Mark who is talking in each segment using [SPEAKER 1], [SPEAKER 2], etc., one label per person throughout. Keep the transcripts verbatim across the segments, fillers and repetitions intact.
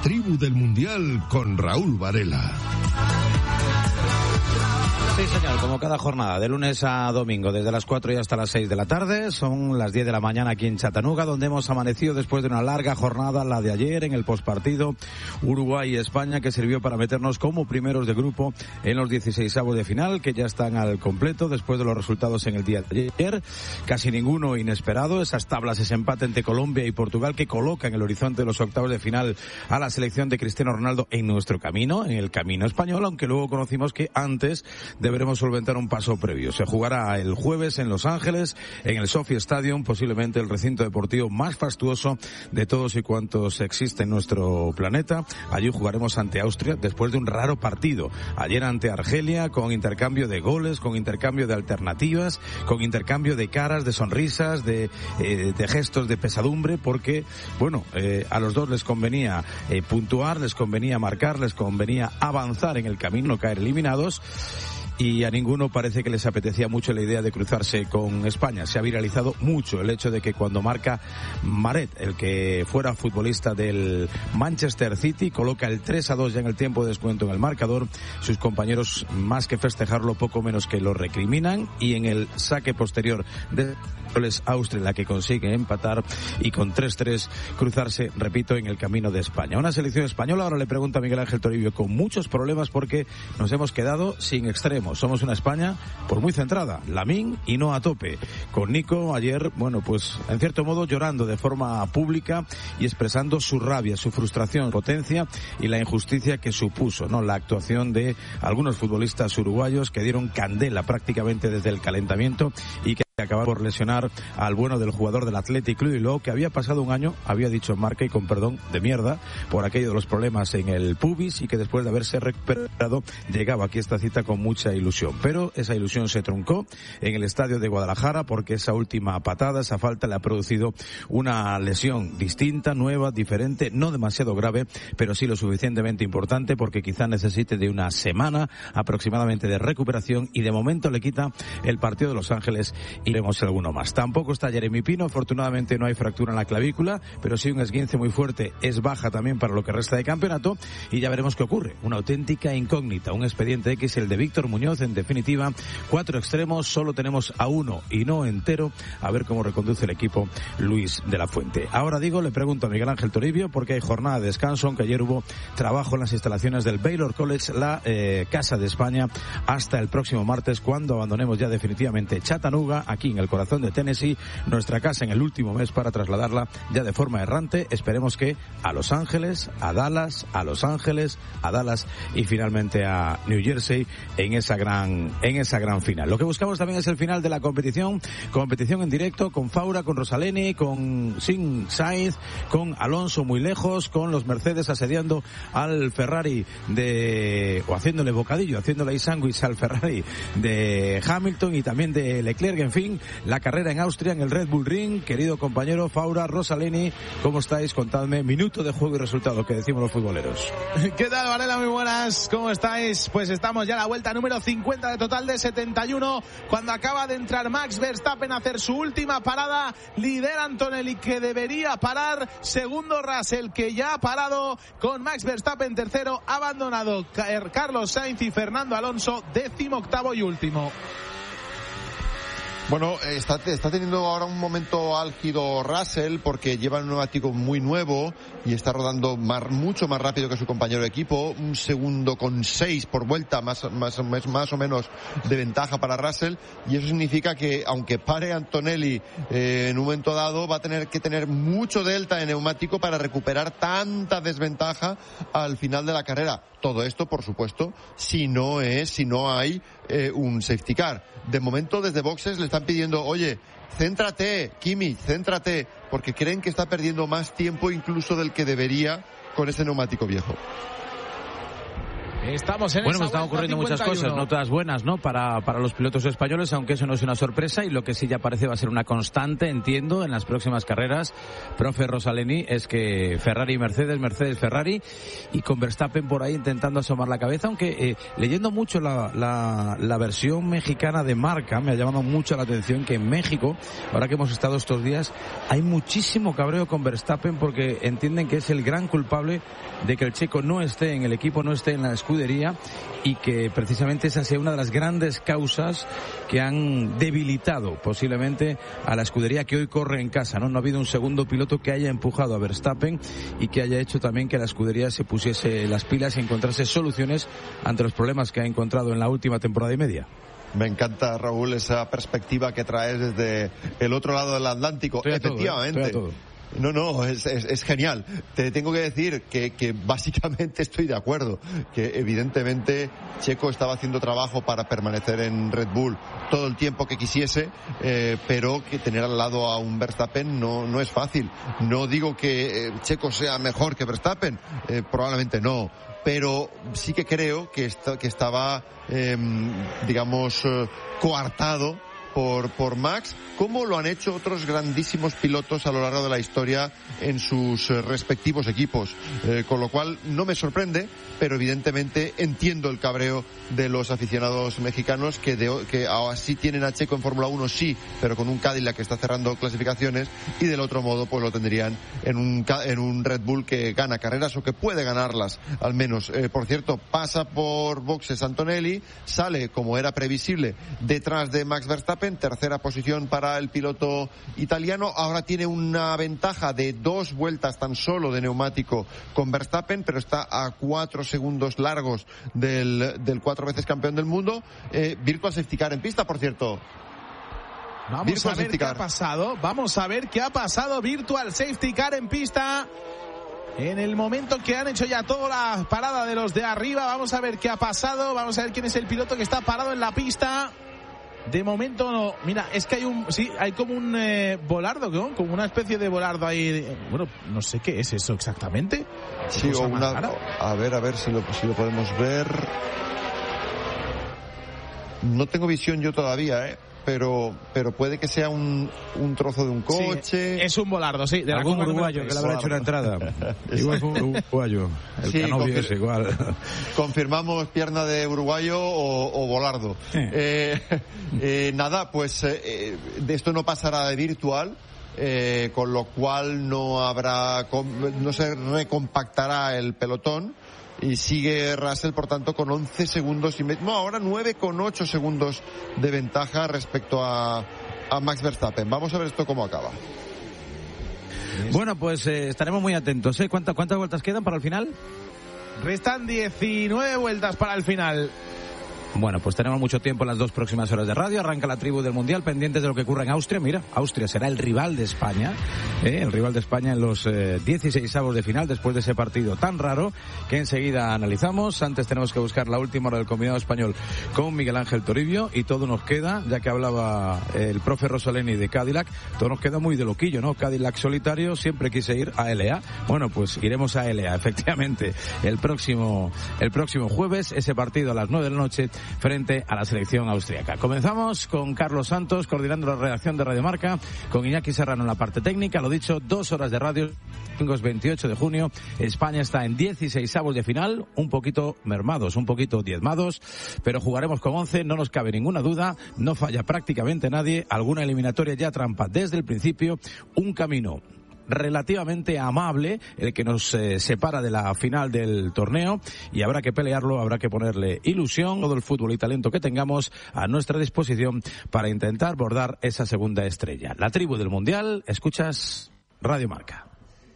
[SPEAKER 1] tribu del Mundial con Raúl Varela.
[SPEAKER 2] Sí, señor, como cada jornada, de lunes a domingo, desde las cuatro y hasta las seis de la tarde, son las diez de la mañana aquí en Chattanooga, donde hemos amanecido después de una larga jornada, la de ayer, en el postpartido Uruguay y España, que sirvió para meternos como primeros de grupo en los dieciseisavos de final, que ya están al completo después de los resultados en el día de ayer. Casi ninguno inesperado, esas tablas, ese empate entre Colombia y Portugal que coloca en el horizonte de los octavos de final a la selección de Cristiano Ronaldo en nuestro camino, en el camino español, aunque luego conocimos que antes deberemos solventar un paso previo. Se jugará el jueves en Los Ángeles, en el Sophie Stadium, posiblemente el recinto deportivo más fastuoso de todos y cuantos existe en nuestro planeta. Allí jugaremos ante Austria después de un raro partido. Ayer ante Argelia, con intercambio de goles, con intercambio de alternativas, con intercambio de caras, de sonrisas, de, eh, de gestos de pesadumbre, porque, bueno, eh, a los dos les convenía eh, puntuar, les convenía marcar, les convenía avanzar en el camino, no caer eliminados. Y a ninguno parece que les apetecía mucho la idea de cruzarse con España. Se ha viralizado mucho el hecho de que cuando marca Maret, el que fuera futbolista del Manchester City, coloca el tres a dos ya en el tiempo de descuento en el marcador, sus compañeros, más que festejarlo, poco menos que lo recriminan, y en el saque posterior de Austria la que consigue empatar y con tres tres cruzarse, repito, en el camino de España. Una selección española, ahora le pregunta a Miguel Ángel Toribio, con muchos problemas porque nos hemos quedado sin extremos. Somos una España por muy centrada, Lamine y no a tope. Con Nico ayer, bueno, pues en cierto modo llorando de forma pública y expresando su rabia, su frustración, potencia y la injusticia que supuso, ¿no?, la actuación de algunos futbolistas uruguayos que dieron candela prácticamente desde el calentamiento y que acaba por lesionar al bueno del jugador del Athletic Club, y luego que había pasado un año, había dicho en marca, y con perdón, de mierda, por aquello de los problemas en el pubis, y que después de haberse recuperado llegaba aquí esta cita con mucha ilusión. Pero esa ilusión se truncó en el estadio de Guadalajara porque esa última patada, esa falta, le ha producido una lesión distinta, nueva, diferente, no demasiado grave, pero sí lo suficientemente importante porque quizá necesite de una semana aproximadamente de recuperación, y de momento le quita el partido de Los Ángeles y vemos alguno más. Tampoco está Jeremy Pino, afortunadamente no hay fractura en la clavícula, pero sí un esguince muy fuerte, es baja también para lo que resta de campeonato, y ya veremos qué ocurre. Una auténtica incógnita, un expediente X, el de Víctor Muñoz. En definitiva, cuatro extremos, solo tenemos a uno y no entero, a ver cómo reconduce el equipo Luis de la Fuente. Ahora digo, le pregunto a Miguel Ángel Toribio, porque hay jornada de descanso, aunque ayer hubo trabajo en las instalaciones del Baylor College, la eh, Casa de España, hasta el próximo martes, cuando abandonemos ya definitivamente Chattanooga, aquí en el corazón de Tennessee, nuestra casa en el último mes, para trasladarla ya de forma errante, esperemos que a Los Ángeles, a Dallas, a Los Ángeles, a Dallas y finalmente a New Jersey en esa gran, en esa gran final. Lo que buscamos también es el final de la competición, competición en directo con Faura, con Rosaleni, con Sin Sainz, con Alonso muy lejos, con los Mercedes asediando al Ferrari de, o haciéndole bocadillo, haciéndole ahí sándwich al Ferrari de Hamilton y también de Leclerc. En fin, la carrera en Austria, en el Red Bull Ring. Querido compañero Faura, Rosaleni, ¿cómo estáis? Contadme, minuto de juego y resultado, que decimos los futboleros.
[SPEAKER 3] ¿Qué tal, Varela? Muy buenas, ¿cómo estáis? Pues estamos ya a la vuelta número cincuenta de total de setenta y uno, cuando acaba de entrar Max Verstappen a hacer su última parada. Lidera Antonelli, que debería parar. Segundo Russell, que ya ha parado, con Max Verstappen tercero, abandonado Carlos Sainz y Fernando Alonso décimo octavo y último.
[SPEAKER 4] Bueno, está, está teniendo ahora un momento álgido Russell, porque lleva un neumático muy nuevo y está rodando más, mucho más rápido que su compañero de equipo. Un segundo con seis por vuelta, más, más, más o menos de ventaja para Russell. Y eso significa que, aunque pare Antonelli eh, en un momento dado, va a tener que tener mucho delta de neumático para recuperar tanta desventaja al final de la carrera. Todo esto, por supuesto, si no es, si no hay eh, un safety car. De momento, desde boxes le están pidiendo, oye, céntrate, Kimi, céntrate, porque creen que está perdiendo más tiempo incluso del que debería con ese neumático viejo.
[SPEAKER 3] Estamos en
[SPEAKER 2] bueno,
[SPEAKER 3] esa
[SPEAKER 2] pues están ocurriendo muchas cosas, no todas buenas, ¿no? Para, para los pilotos españoles, aunque eso no es una sorpresa, y lo que sí ya parece va a ser una constante, entiendo, en las próximas carreras, profe Rosaleni, es que Ferrari y Mercedes, Mercedes Ferrari, y con Verstappen por ahí intentando asomar la cabeza, aunque eh, leyendo mucho la, la, la versión mexicana de Marca, me ha llamado mucho la atención que en México, ahora que hemos estado estos días, hay muchísimo cabreo con Verstappen porque entienden que es el gran culpable de que el checo no esté en el equipo, no esté en la escudería, y que precisamente esa sea una de las grandes causas que han debilitado posiblemente a la escudería que hoy corre en casa, ¿no? No ha habido un segundo piloto que haya empujado a Verstappen y que haya hecho también que la escudería se pusiese las pilas y encontrase soluciones ante los problemas que ha encontrado en la última temporada y media.
[SPEAKER 4] Me encanta, Raúl, esa perspectiva que traes desde el otro lado del Atlántico.
[SPEAKER 2] Estoy a
[SPEAKER 4] Efectivamente.
[SPEAKER 2] Todo, ¿eh? Estoy a todo.
[SPEAKER 4] No, no, es, es, es genial. Te tengo que decir que, que básicamente estoy de acuerdo, que evidentemente Checo estaba haciendo trabajo para permanecer en Red Bull todo el tiempo que quisiese, eh, pero que tener al lado a un Verstappen no, no es fácil. No digo que eh, Checo sea mejor que Verstappen, eh, probablemente no, pero sí que creo que, está, que estaba, eh, digamos, eh, coartado por, por Max, como lo han hecho otros grandísimos pilotos a lo largo de la historia en sus eh, respectivos equipos. Eh, con lo cual no me sorprende, pero evidentemente entiendo el cabreo de los aficionados mexicanos que, de, que ahora sí tienen a Checo en Fórmula uno, sí, pero con un Cadillac que está cerrando clasificaciones, y del otro modo pues lo tendrían en un, en un Red Bull que gana carreras o que puede ganarlas al menos. Eh, por cierto, pasa por boxes Antonelli, sale como era previsible detrás de Max Verstappen, tercera posición para el piloto italiano. Ahora tiene una ventaja de dos vueltas tan solo de neumático con Verstappen, pero está a cuatro segundos largos del, del cuatro veces campeón del mundo. Eh, Virtual Safety Car en pista, por cierto.
[SPEAKER 3] Vamos Virtual a ver qué ha pasado. Vamos a ver qué ha pasado. Virtual Safety Car en pista. En el momento que han hecho ya toda la parada de los de arriba, vamos a ver qué ha pasado. Vamos a ver quién es el piloto que está parado en la pista. De momento no. Mira, es que hay un, sí, hay como un eh, volardo, ¿no? Como una especie de volardo ahí. Bueno, no sé qué es eso exactamente.
[SPEAKER 4] Sí, o una, a ver, a ver si lo, si lo podemos ver. No tengo visión yo todavía, ¿eh? Pero, pero puede que sea un, un trozo de un coche.
[SPEAKER 3] Sí, es un volardo, sí. De
[SPEAKER 2] algún uruguayo que le habrá hecho una entrada. Igual fue un uruguayo. El sí, Canovio es igual.
[SPEAKER 4] Confirmamos pierna de uruguayo o, o volardo. Sí. Eh, eh, nada, pues eh, de esto no pasará de virtual. Eh, con lo cual no habrá, no se recompactará el pelotón. Y sigue Russell, por tanto, con once segundos y medio, no, ahora nueve con ocho segundos de ventaja respecto a, a Max Verstappen. Vamos a ver esto cómo acaba.
[SPEAKER 2] Bueno, pues eh, estaremos muy atentos, ¿eh? ¿Cuántas, ¿Cuántas vueltas quedan para el final?
[SPEAKER 3] Restan diecinueve vueltas para el final.
[SPEAKER 2] Bueno, pues tenemos mucho tiempo en las dos próximas horas de radio. Arranca la tribu del Mundial, pendientes de lo que ocurra en Austria. Mira, Austria será el rival de España, ¿eh? el rival de España en los eh, dieciseisavos de final, después de ese partido tan raro que enseguida analizamos. Antes tenemos que buscar la última hora del combinado español con Miguel Ángel Toribio, y todo nos queda, ya que hablaba el profe Rosaleni de Cadillac, todo nos queda muy de loquillo, ¿no? Cadillac solitario, siempre quise ir a L A. Bueno, pues iremos a L A, efectivamente, el próximo, el próximo jueves, ese partido a las nueve de la noche, frente a la selección austríaca. Comenzamos con Carlos Santos coordinando la redacción de Radio Marca, con Iñaki Serrano en la parte técnica. Lo dicho, dos horas de radio. Domingo veintiocho de junio, España está en dieciseisavos de final, un poquito mermados, un poquito diezmados, pero jugaremos con once, no nos cabe ninguna duda, no falla prácticamente nadie, alguna eliminatoria ya trampa desde el principio, un camino relativamente amable el que nos eh, separa de la final del torneo, y habrá que pelearlo, habrá que ponerle ilusión, todo el fútbol y talento que tengamos a nuestra disposición para intentar bordar esa segunda estrella. La tribu del Mundial, escuchas Radio Marca.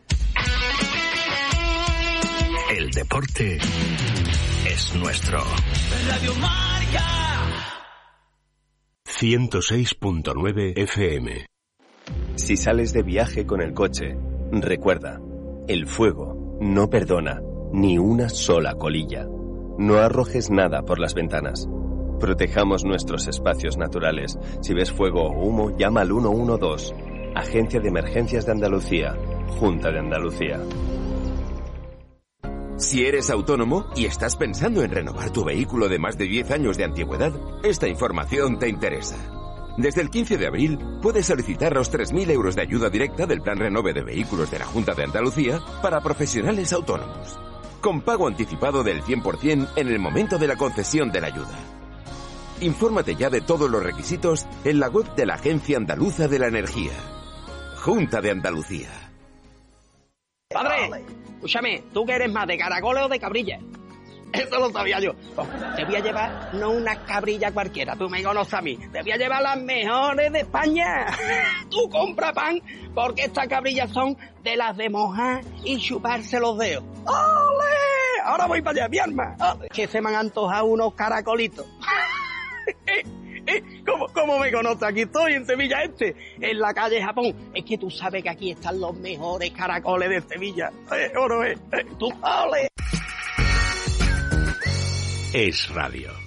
[SPEAKER 5] El deporte es nuestro.
[SPEAKER 6] Radio Marca
[SPEAKER 5] ciento seis punto nueve F M.
[SPEAKER 7] Si sales de viaje con el coche, recuerda, el fuego no perdona ni una sola colilla. No arrojes nada por las ventanas. Protejamos nuestros espacios naturales. Si ves fuego o humo, llama al uno uno dos. Agencia de Emergencias de Andalucía. Junta de Andalucía.
[SPEAKER 8] Si eres autónomo y estás pensando en renovar tu vehículo de más de diez años de antigüedad, esta información te interesa. Desde el quince de abril puedes solicitar los tres mil euros de ayuda directa del Plan Renove de Vehículos de la Junta de Andalucía para profesionales autónomos, con pago anticipado del cien por ciento en el momento de la concesión de la ayuda. Infórmate ya de todos los requisitos en la web de la Agencia Andaluza de la Energía. Junta de Andalucía.
[SPEAKER 9] Padre, escúchame, ¿tú qué eres más, de caracoles o de cabrilla? Eso lo sabía yo. Te voy a llevar no una cabrilla cualquiera, tú me conoces a mí. Te voy a llevar las mejores de España. Tú compra pan, porque estas cabrillas son de las de mojar y chuparse los dedos. ¡Ole! Ahora voy para allá, mi arma. ¡Ole! Que se me han antojado unos caracolitos. ¿Cómo, ¿Cómo me conoces? Aquí estoy, en Sevilla Este, en la calle Japón. Es que tú sabes que aquí están los mejores caracoles de Sevilla. Eh, oro, eh, eh, tú, ole.
[SPEAKER 5] Es Radio.